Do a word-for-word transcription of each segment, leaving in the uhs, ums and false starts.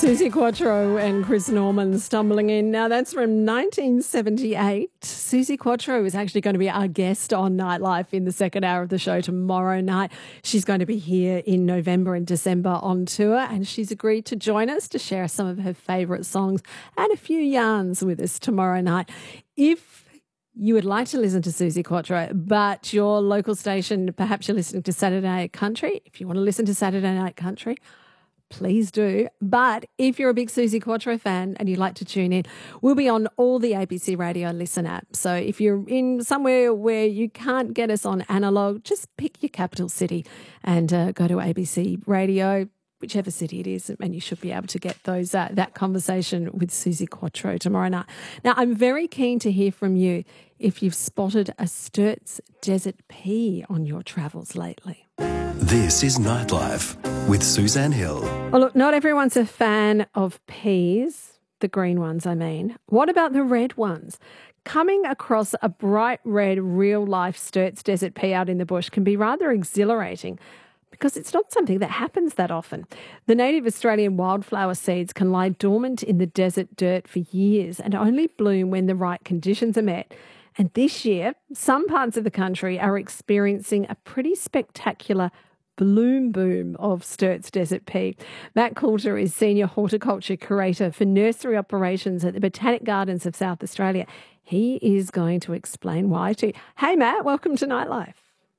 Suzi Quatro and Chris Norman stumbling in. Now, that's from nineteen seventy-eight. Suzi Quatro is actually going to be our guest on Nightlife in the second hour of the show tomorrow night. She's going to be here in November and December on tour, and she's agreed to join us to share some of her favourite songs and a few yarns with us tomorrow night. If you would like to listen to Suzi Quatro, but your local station, perhaps you're listening to Saturday Night Country. If you want to listen to Saturday Night Country, please do. But if you're a big Suzi Quatro fan and you'd like to tune in, we'll be on all the A B C Radio Listen app. So if you're in somewhere where you can't get us on analogue, just pick your capital city and uh, go to A B C Radio, whichever city it is, and you should be able to get those uh, that conversation with Suzi Quatro tomorrow night. Now, I'm very keen to hear from you if you've spotted a Sturt's Desert Pea on your travels lately. This is Nightlife with Suzanne Hill. Well, look, not everyone's a fan of peas, the green ones, I mean. What about the red ones? Coming across a bright red real-life Sturt's Desert Pea out in the bush can be rather exhilarating because it's not something that happens that often. The native Australian wildflower seeds can lie dormant in the desert dirt for years and only bloom when the right conditions are met. And this year, some parts of the country are experiencing a pretty spectacular bloom boom of Sturt's Desert Pea. Matt Coulter is Senior Horticulture Curator for Nursery Operations at the Botanic Gardens of South Australia. He is going to explain why to you. Hey, Matt, welcome to Nightlife.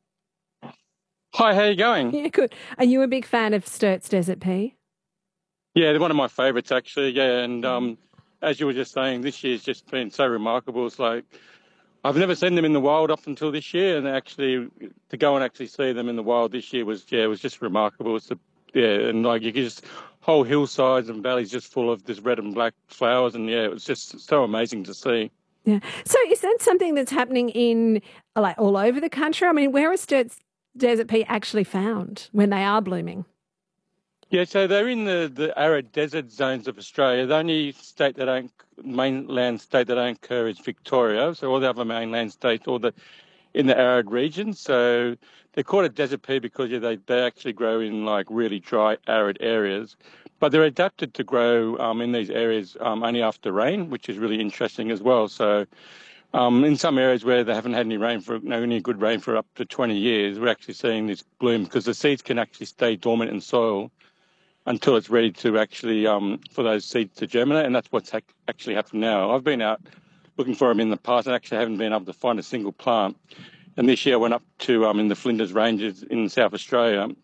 Hi, how are you going? Yeah, good. Are you a big fan of Sturt's Desert Pea? Yeah, they're one of my favourites, actually, yeah. And um, as you were just saying, this year's just been so remarkable. It's like I've never seen them in the wild up until this year, and actually to go and actually see them in the wild this year was, yeah, it was just remarkable. It's a, yeah, and like you could just whole hillsides and valleys just full of this red and black flowers, and yeah, it was just so amazing to see. Yeah. So is that something that's happening in like all over the country? I mean, where are Sturt's Desert Pea actually found when they are blooming? Yeah, so they're in the, the arid desert zones of Australia. The only state that don't, mainland state that don't occur is Victoria. So all the other mainland states, all the in the arid regions. So they're called a desert pea because yeah, they, they actually grow in like really dry, arid areas. But they're adapted to grow um, in these areas um, only after rain, which is really interesting as well. So um, in some areas where they haven't had any rain for no any good rain for up to twenty years, we're actually seeing this bloom because the seeds can actually stay dormant in soil until it's ready to actually, um, for those seeds to germinate, and that's what's ha- actually happened now. I've been out looking for them in the past and actually haven't been able to find a single plant. And this year I went up to, um, in the Flinders Ranges in South Australia, and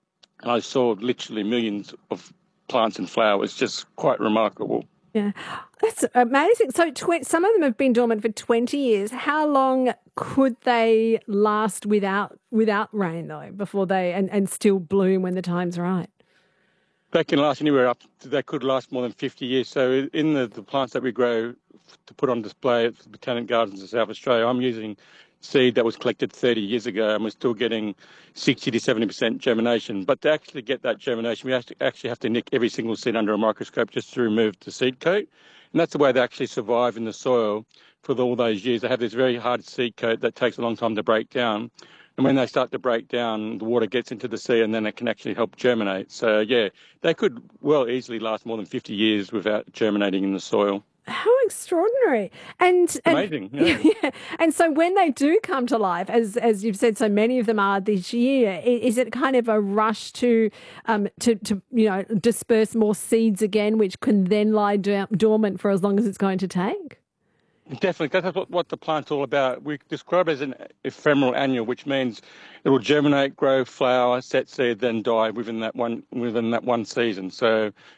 I saw literally millions of plants and flowers, just quite remarkable. Yeah, that's amazing. So tw- some of them have been dormant for twenty years. How long could they last without without rain, though, before they, and, and still bloom when the time's right? They can last anywhere up to, they could last more than fifty years. So in the, the plants that we grow to put on display at the Botanic Gardens of South Australia, I'm using seed that was collected thirty years ago, and we're still getting sixty to seventy percent germination. But to actually get that germination, we have to actually have to nick every single seed under a microscope just to remove the seed coat. And that's the way they actually survive in the soil for all those years. They have this very hard seed coat that takes a long time to break down. And when they start to break down, the water gets into the seed and then it can actually help germinate. So, yeah, they could well easily last more than fifty years without germinating in the soil. How extraordinary. And, and amazing. Yeah. yeah. And so when they do come to life, as as you've said, so many of them are this year, is it kind of a rush to, um, to, to you know, disperse more seeds again, which can then lie dormant for as long as it's going to take? Definitely. That's what, what the plant's all about. We describe it as an ephemeral annual, which means it will germinate, grow, flower, set seed, then die within that one within that one season. So